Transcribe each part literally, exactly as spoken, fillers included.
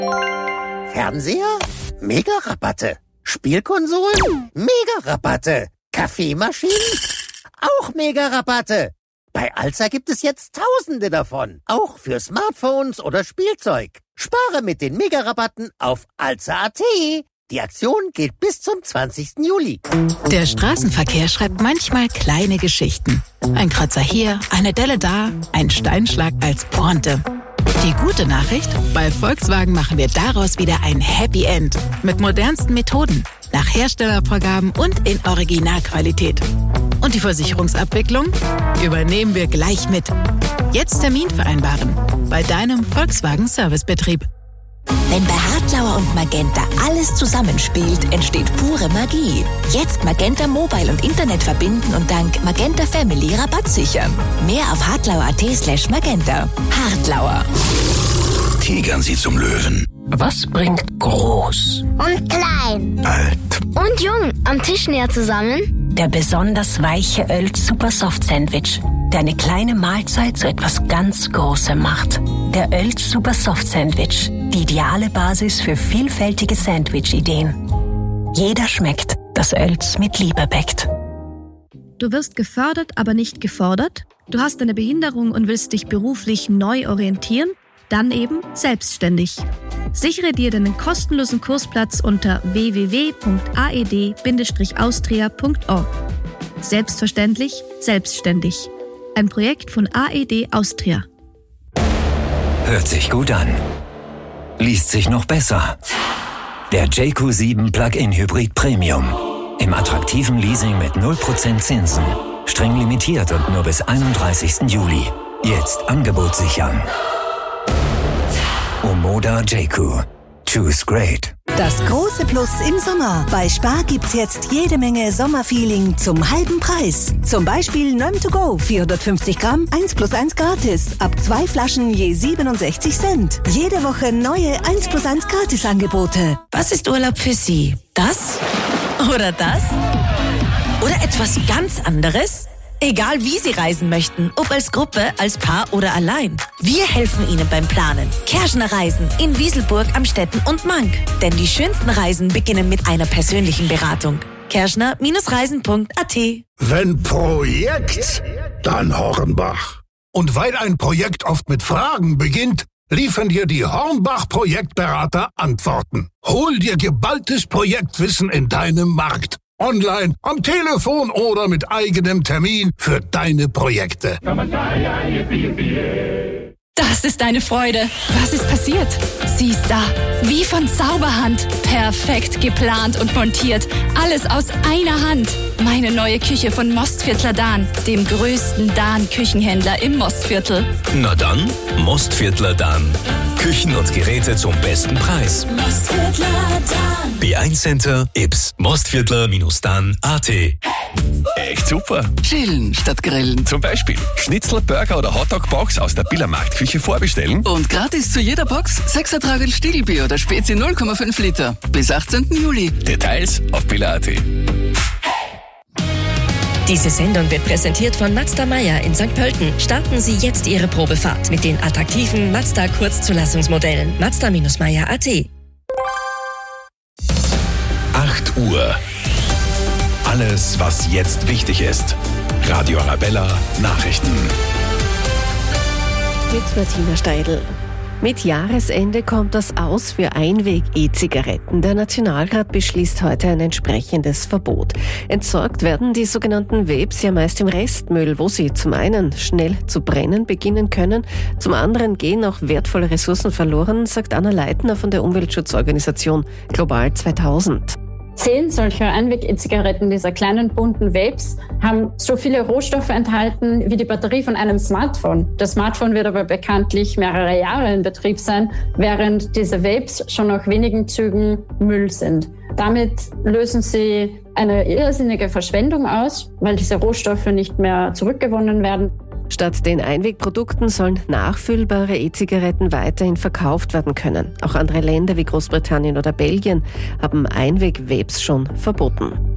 Fernseher? Mega-Rabatte. Spielkonsolen? Mega-Rabatte. Kaffeemaschinen? Auch Mega-Rabatte. Bei Alza gibt es jetzt Tausende davon. Auch für Smartphones oder Spielzeug. Spare mit den Mega-Rabatten auf alza punkt at. Die Aktion gilt bis zum zwanzigsten Juli. Der Straßenverkehr schreibt manchmal kleine Geschichten. Ein Kratzer hier, eine Delle da, ein Steinschlag als Pointe. Die gute Nachricht? Bei Volkswagen machen wir daraus wieder ein Happy End. Mit modernsten Methoden, nach Herstellervorgaben und in Originalqualität. Und die Versicherungsabwicklung übernehmen wir gleich mit. Jetzt Termin vereinbaren bei deinem Volkswagen Servicebetrieb. Wenn bei Hartlauer und Magenta alles zusammenspielt, entsteht pure Magie. Jetzt Magenta Mobile und Internet verbinden und dank Magenta Family Rabatt sichern. Mehr auf hartlauer punkt at slash magenta. Hartlauer. Tigern Sie zum Löwen. Was bringt groß und klein, alt und jung am Tisch näher zusammen? Der besonders weiche Oelz Super Soft Sandwich, der eine kleine Mahlzeit zu etwas ganz Großem macht. Der Oelz Super Soft Sandwich, die ideale Basis für vielfältige Sandwich-Ideen. Jeder schmeckt, das Oelz mit Liebe bäckt. Du wirst gefördert, aber nicht gefordert? Du hast eine Behinderung und willst dich beruflich neu orientieren? Dann eben selbstständig. Sichere dir deinen kostenlosen Kursplatz unter w w w punkt a e d bindestrich austria punkt org. Selbstverständlich, selbstständig. Ein Projekt von A E D Austria. Hört sich gut an. Liest sich noch besser. Der J Q sieben Plug-in Hybrid Premium. Im attraktiven Leasing mit null Prozent Zinsen. Streng limitiert und nur bis einunddreißigsten Juli. Jetzt Angebot sichern. Omoda J Q. Choose great. Das große Plus im Sommer. Bei Spar gibt's jetzt jede Menge Sommerfeeling zum halben Preis. Zum Beispiel Nöm to go, vierhundertfünfzig Gramm, eins plus eins gratis. Ab zwei Flaschen je siebenundsechzig Cent. Jede Woche neue eins plus eins Gratis-Angebote. Was ist Urlaub für Sie? Das? Oder das? Oder etwas ganz anderes? Egal wie Sie reisen möchten, ob als Gruppe, als Paar oder allein. Wir helfen Ihnen beim Planen. Kerschner Reisen in Wieselburg, Amstetten und Mank. Denn die schönsten Reisen beginnen mit einer persönlichen Beratung. kerschner Reisen punkt a t. Wenn Projekt, dann Hornbach. Und weil ein Projekt oft mit Fragen beginnt, liefern dir die Hornbach-Projektberater Antworten. Hol dir geballtes Projektwissen in deinem Markt. Online, am Telefon oder mit eigenem Termin für deine Projekte. Das ist eine Freude. Was ist passiert? Sie ist da. Wie von Zauberhand. Perfekt geplant und montiert. Alles aus einer Hand. Meine neue Küche von Mostviertler Dahn, dem größten Dahn-Küchenhändler im Mostviertel. Na dann, Mostviertler Dahn. Küchen und Geräte zum besten Preis. Mostviertler Dahn. B eins Center, Ips, Mostviertler Dahn punkt a t. Echt super. Chillen statt grillen. Zum Beispiel Schnitzel, Burger oder Hotdog-Box aus der Biller Marktküche vorbestellen. Und gratis zu jeder Box sechs Ertragel Stiegelbier oder Spezi null Komma fünf Liter. Bis achtzehnten Juli. Details auf biller punkt a t. Diese Sendung wird präsentiert von Mazda Meier in Sankt Pölten. Starten Sie jetzt Ihre Probefahrt mit den attraktiven Mazda Kurzzulassungsmodellen. Mazda Meier punkt a t. acht Uhr. Alles, was jetzt wichtig ist. Radio Arabella Nachrichten. Mit Martina Steidl. Mit Jahresende kommt das Aus für Einweg-E-Zigaretten. Der Nationalrat beschließt heute ein entsprechendes Verbot. Entsorgt werden die sogenannten Vapes ja meist im Restmüll, wo sie zum einen schnell zu brennen beginnen können, zum anderen gehen auch wertvolle Ressourcen verloren, sagt Anna Leitner von der Umweltschutzorganisation Global zweitausend. Zehn solcher Einweg-E-Zigaretten, dieser kleinen bunten Vapes, haben so viele Rohstoffe enthalten wie die Batterie von einem Smartphone. Das Smartphone wird aber bekanntlich mehrere Jahre in Betrieb sein, während diese Vapes schon nach wenigen Zügen Müll sind. Damit lösen sie eine irrsinnige Verschwendung aus, weil diese Rohstoffe nicht mehr zurückgewonnen werden. Statt den Einwegprodukten sollen nachfüllbare E-Zigaretten weiterhin verkauft werden können. Auch andere Länder wie Großbritannien oder Belgien haben Einweg-Vapes schon verboten.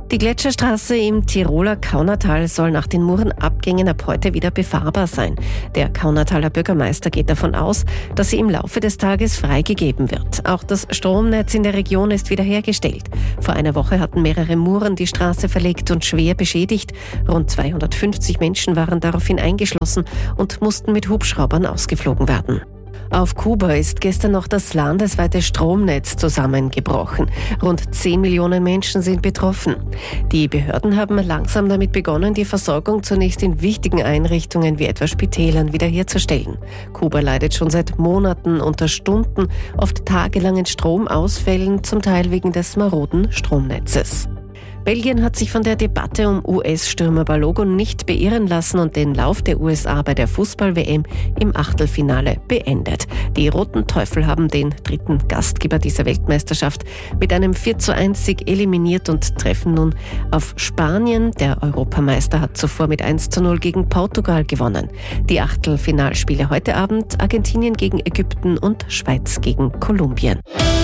Die Gletscherstraße im Tiroler Kaunertal soll nach den Murenabgängen ab heute wieder befahrbar sein. Der Kaunertaler Bürgermeister geht davon aus, dass sie im Laufe des Tages freigegeben wird. Auch das Stromnetz in der Region ist wiederhergestellt. Vor einer Woche hatten mehrere Muren die Straße verlegt und schwer beschädigt. Rund zweihundertfünfzig Menschen waren daraufhin eingeschlossen und mussten mit Hubschraubern ausgeflogen werden. Auf Kuba ist gestern noch das landesweite Stromnetz zusammengebrochen. Rund zehn Millionen Menschen sind betroffen. Die Behörden haben langsam damit begonnen, die Versorgung zunächst in wichtigen Einrichtungen wie etwa Spitälern wiederherzustellen. Kuba leidet schon seit Monaten unter Stunden, oft tagelangen Stromausfällen, zum Teil wegen des maroden Stromnetzes. Belgien hat sich von der Debatte um U S-Stürmer Balogun nicht beirren lassen und den Lauf der U S A bei der Fußball-W M im Achtelfinale beendet. Die Roten Teufel haben den dritten Gastgeber dieser Weltmeisterschaft mit einem vier zu eins Sieg eliminiert und treffen nun auf Spanien. Der Europameister hat zuvor mit eins zu null gegen Portugal gewonnen. Die Achtelfinalspiele heute Abend: Argentinien gegen Ägypten und Schweiz gegen Kolumbien.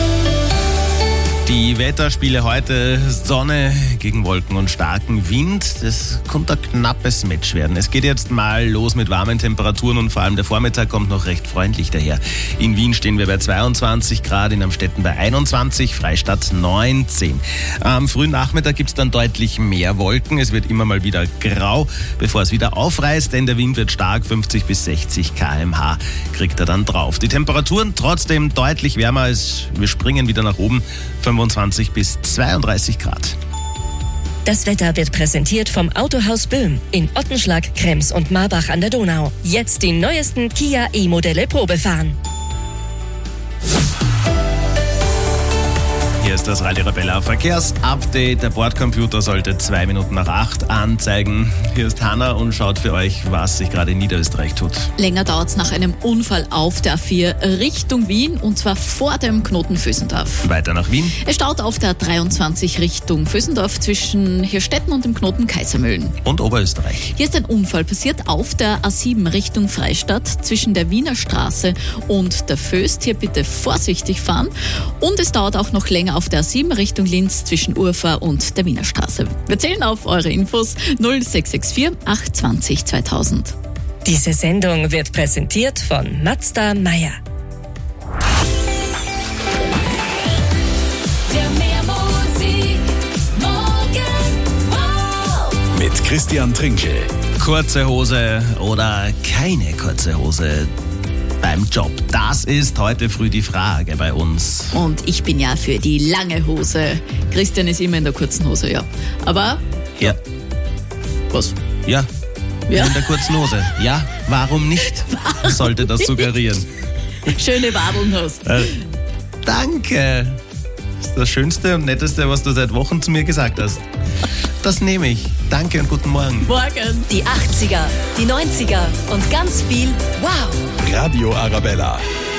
Die Wetterspiele heute: Sonne gegen Wolken und starken Wind. Das könnte ein knappes Match werden. Es geht jetzt mal los mit warmen Temperaturen und vor allem der Vormittag kommt noch recht freundlich daher. In Wien stehen wir bei zweiundzwanzig Grad, in Amstetten bei einundzwanzig, Freistadt neunzehn. Am frühen Nachmittag gibt es dann deutlich mehr Wolken. Es wird immer mal wieder grau, bevor es wieder aufreißt, denn der Wind wird stark, fünfzig bis sechzig Kilometer pro Stunde kriegt er dann drauf. Die Temperaturen trotzdem deutlich wärmer, als wir springen wieder nach oben. fünfundzwanzig bis zweiunddreißig Grad. Das Wetter wird präsentiert vom Autohaus Böhm in Ottenschlag, Krems und Marbach an der Donau. Jetzt die neuesten Kia E-Modelle Probe fahren. Hier ist das Radio Arabella Verkehrsupdate. Der Bordcomputer sollte zwei Minuten nach acht anzeigen. Hier ist Hanna und schaut für euch, was sich gerade in Niederösterreich tut. Länger dauert es nach einem Unfall auf der A vier Richtung Wien und zwar vor dem Knoten Vösendorf. Weiter nach Wien. Es staut auf der A dreiundzwanzig Richtung Vösendorf zwischen Hirstetten und dem Knoten Kaisermühlen. Und Oberösterreich. Hier ist ein Unfall passiert auf der A sieben Richtung Freistadt zwischen der Wiener Straße und der Föst. Hier bitte vorsichtig fahren. Und es dauert auch noch länger auf der A sieben Richtung Linz zwischen Urfa und der Wiener Straße. Wir zählen auf eure Infos null sechs sechs vier acht zwanzig zweitausend. Diese Sendung wird präsentiert von Mazda Meier. Mit Christian Trinkel. Kurze Hose oder keine kurze Hose beim Job? Das ist heute früh die Frage bei uns. Und ich bin ja für die lange Hose. Christian ist immer in der kurzen Hose, ja. Aber... Ja. Was? Ja. Ja. In der kurzen Hose. Ja, warum nicht? Warum sollte das suggerieren. Schöne Wadeln hast. Äh, danke. Das ist das Schönste und Netteste, was du seit Wochen zu mir gesagt hast. Das nehme ich. Danke und guten Morgen. Morgen. Die achtziger, die neunziger und ganz viel Wow. Radio Arabella.